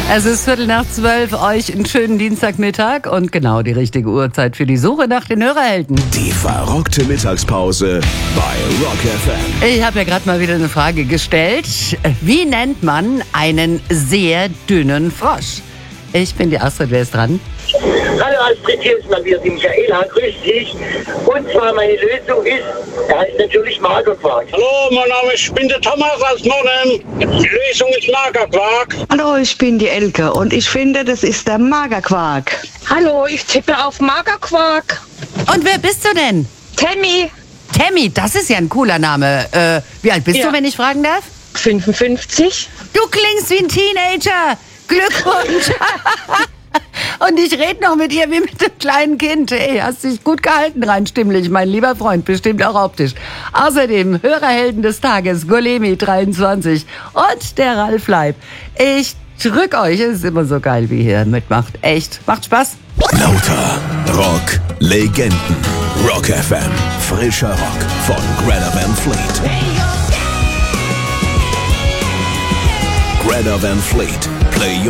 Es ist 11:45, euch einen schönen Dienstagmittag und genau die richtige Uhrzeit für die Suche nach den Hörerhelden. Die verrockte Mittagspause bei Rock FM. Ich habe ja gerade mal wieder eine Frage gestellt. Wie nennt man einen sehr dünnen Frosch? Ich bin die Astrid, wer ist dran? Hallo Astrid, hier ist mal wieder die Michaela, grüß dich. Und zwar meine Lösung ist, er heißt natürlich Magerquark. Hallo, mein Name ist, ich bin der Thomas aus Norden. Die Lösung ist Magerquark. Hallo, ich bin die Elke und ich finde, das ist der Magerquark. Hallo, ich tippe auf Magerquark. Und wer bist du denn? Tammy, Tammy, das ist ja ein cooler Name. Wie alt bist Ja. du, wenn ich fragen darf? 55. Du klingst wie ein Teenager. Glückwunsch. Und ich rede noch mit ihr wie mit einem kleinen Kind. Ey, hast dich gut gehalten rein stimmlich, mein lieber Freund, bestimmt auch optisch. Außerdem Hörerhelden des Tages, Golemi 23 und der Ralf Leib. Ich drück euch, es ist immer so geil, wie ihr mitmacht. Echt, macht Spaß. Lauter Rock Legenden. Rock FM. Frischer Rock von Greta Van Fleet. Greta Van Fleet. Play